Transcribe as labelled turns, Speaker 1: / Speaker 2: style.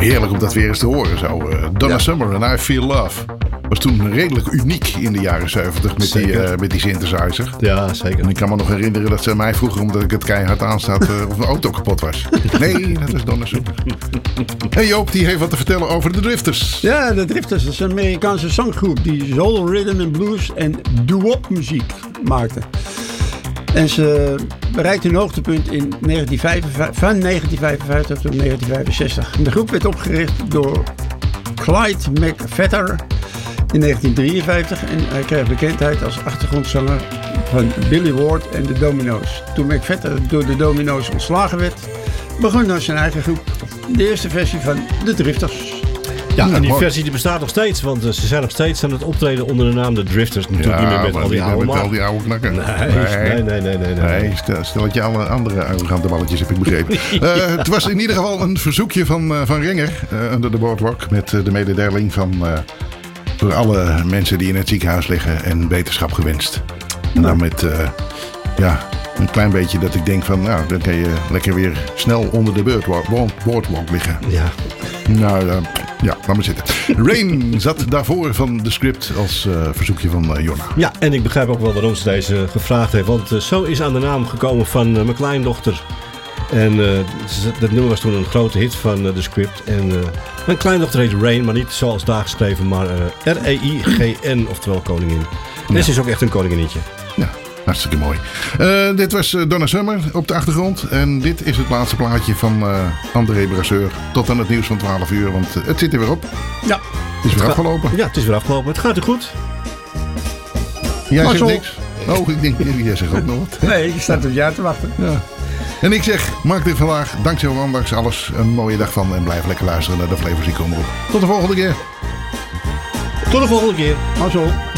Speaker 1: Heerlijk om dat weer eens te horen zo. Donna Summer en I Feel Love. Was toen redelijk uniek in de jaren 70 met die synthesizer.
Speaker 2: Ja, zeker.
Speaker 1: En ik kan me nog herinneren dat ze mij vroeger, omdat ik het keihard aanstaat, of mijn auto kapot was. Nee, dat is Donna Summer. En Joop, die heeft wat te vertellen over de Drifters.
Speaker 3: Ja, de Drifters, dat is een Amerikaanse zanggroep die soul, rhythm and blues en doo-wop muziek maakte. En ze bereikte een hoogtepunt in van 1955 tot 1965. De groep werd opgericht door Clyde McPhatter in 1953 en hij kreeg bekendheid als achtergrondzanger van Billy Ward en de Domino's. Toen McPhatter door de Domino's ontslagen werd, begon hij zijn eigen groep. De eerste versie van de Drifters.
Speaker 2: Ja, en die versie die bestaat nog steeds, want ze zijn nog steeds aan het optreden onder de naam de Drifters. Natuurlijk niet meer met al die oude
Speaker 1: al die oude knakken. Nee, stel dat je alle andere arrogante balletjes heb ik begrepen. Het was in ieder geval een verzoekje van Renger, Under the Boardwalk, met de mededeling van voor alle mensen die in het ziekenhuis liggen en wetenschap gewenst. En dan met een klein beetje dat ik denk van, nou, dan kan je lekker weer snel onder de boardwalk liggen.
Speaker 2: Ja.
Speaker 1: Nou, laat maar zitten. Rain zat daarvoor van de script als verzoekje van Jonna.
Speaker 2: Ja, en ik begrijp ook wel waarom ze deze gevraagd heeft. Want zo is aan de naam gekomen van mijn kleindochter. En dat nummer was toen een grote hit van de script. En mijn kleindochter heet Rain, maar niet zoals daar geschreven, maar R-E-I-G-N, oftewel koningin. En ze is ook echt een koninginnetje.
Speaker 1: Ja. Hartstikke mooi. Dit was Donna Summer op de achtergrond. En dit is het laatste plaatje van André Brasseur. Tot aan het nieuws van 12 uur. Want het zit er weer op.
Speaker 3: Ja.
Speaker 1: Het is weer afgelopen.
Speaker 2: Ja, het is weer afgelopen. Het gaat er goed.
Speaker 1: Jij zegt niks. Oh, ik denk, jij zegt ook nog wat.
Speaker 3: Nee, je staat op jou te wachten.
Speaker 1: Ja. En ik zeg, maak er vandaag, dankzij ondanks alles, een mooie dag van. En blijf lekker luisteren naar de Flavors die komen op. Tot de volgende keer.
Speaker 2: Tot de volgende keer.
Speaker 3: Mazzel.